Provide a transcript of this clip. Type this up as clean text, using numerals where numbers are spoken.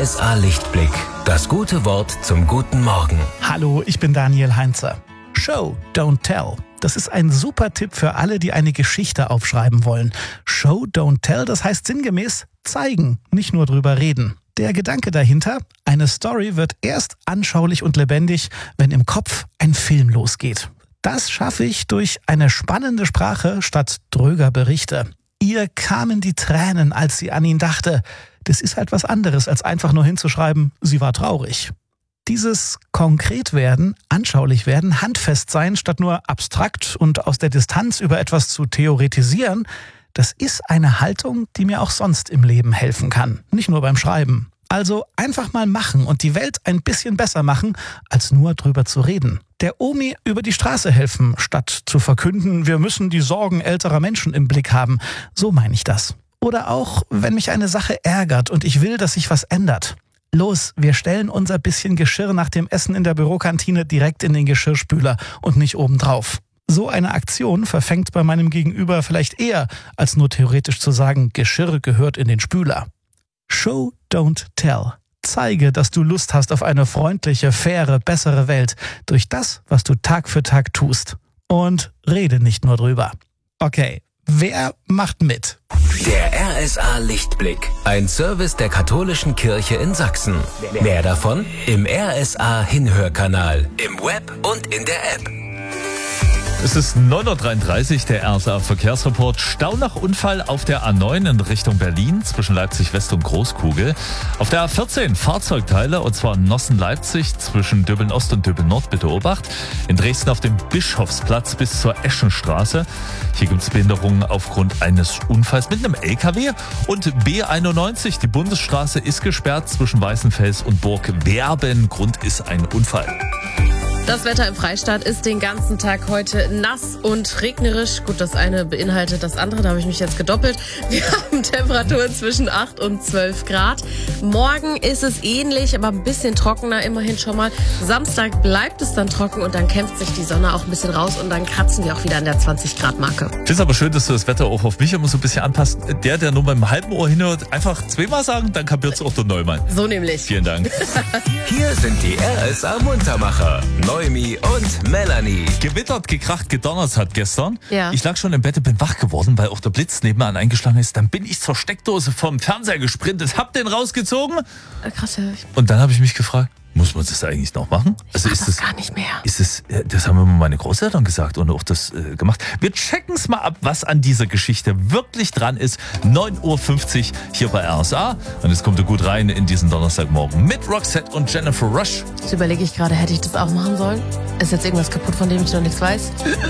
RSA Lichtblick. Das gute Wort zum guten Morgen. Hallo, ich bin Daniel Heinze. Show, don't tell. Das ist ein super Tipp für alle, die eine Geschichte aufschreiben wollen. Show, don't tell, das heißt sinngemäß zeigen, nicht nur drüber reden. Der Gedanke dahinter: eine Story wird erst anschaulich und lebendig, wenn im Kopf ein Film losgeht. Das schaffe ich durch eine spannende Sprache statt dröger Berichte. Ihr kamen die Tränen, als sie an ihn dachte. Das ist halt was anderes, als einfach nur hinzuschreiben, sie war traurig. Dieses konkret werden, anschaulich werden, handfest sein, statt nur abstrakt und aus der Distanz über etwas zu theoretisieren, das ist eine Haltung, die mir auch sonst im Leben helfen kann, nicht nur beim Schreiben. Also einfach mal machen und die Welt ein bisschen besser machen, als nur drüber zu reden. Der Omi über die Straße helfen, statt zu verkünden, wir müssen die Sorgen älterer Menschen im Blick haben. So meine ich das. Oder auch, wenn mich eine Sache ärgert und ich will, dass sich was ändert. Los, wir stellen unser bisschen Geschirr nach dem Essen in der Bürokantine direkt in den Geschirrspüler und nicht obendrauf. So eine Aktion verfängt bei meinem Gegenüber vielleicht eher, als nur theoretisch zu sagen, Geschirr gehört in den Spüler. Show, don't tell. Zeige, dass du Lust hast auf eine freundliche, faire, bessere Welt durch das, was du Tag für Tag tust. Und rede nicht nur drüber. Okay, wer macht mit? Der RSA Lichtblick. Ein Service der Katholischen Kirche in Sachsen. Mehr davon im RSA Hinhörkanal, im Web und in der App. Es ist 9.33 Uhr, der RSA Verkehrsreport. Stau nach Unfall auf der A9 in Richtung Berlin zwischen Leipzig West und Großkugel. Auf der A14 Fahrzeugteile, und zwar Nossen-Leipzig zwischen Döbeln Ost und Döbeln Nord, bitte Obacht. In Dresden auf dem Bischofsplatz bis zur Eschenstraße. Hier gibt es Behinderungen aufgrund eines Unfalls mit einem LKW. Und B91, die Bundesstraße, ist gesperrt zwischen Weißenfels und Burg Werben. Grund ist ein Unfall. Das Wetter im Freistaat ist den ganzen Tag heute nass und regnerisch. Gut, das eine beinhaltet das andere, da habe ich mich jetzt gedoppelt. Wir haben Temperaturen zwischen 8 und 12 Grad. Morgen ist es ähnlich, aber ein bisschen trockener immerhin schon mal. Samstag bleibt es dann trocken und dann kämpft sich die Sonne auch ein bisschen raus und dann kratzen wir auch wieder an der 20-Grad-Marke. Ich finde es aber schön, dass du das Wetter auch auf mich immer so ein bisschen anpasst. Der nur beim halben Ohr hinhört, einfach zweimal sagen, dann kapiert es auch der Neumann. So nämlich. Vielen Dank. Hier sind die RSA Muntermacher. Noemi und Melanie. Gewittert, gekracht, gedonnert hat gestern. Ja. Ich lag schon im Bett, bin wach geworden, weil auch der Blitz nebenan eingeschlagen ist. Dann bin ich zur Steckdose vom Fernseher gesprintet, hab den rausgezogen. Krass, ja. Und dann habe ich mich gefragt, muss man das eigentlich noch machen? Also ist das gar nicht mehr. Das haben mir meine Großeltern gesagt und auch das gemacht. Wir checken es mal ab, was an dieser Geschichte wirklich dran ist. 9.50 Uhr hier bei RSA. Und es kommt gut rein in diesen Donnerstagmorgen mit Roxette und Jennifer Rush. Jetzt überlege ich gerade, hätte ich das auch machen sollen? Ist jetzt irgendwas kaputt, von dem ich noch nichts weiß?